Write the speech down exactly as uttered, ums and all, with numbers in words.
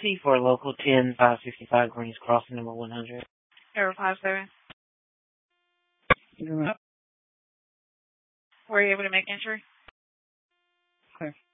C for local ten five sixty-five Greens Crossing, number one hundred. Error five seven. You're up. Were you able to make entry? Okay.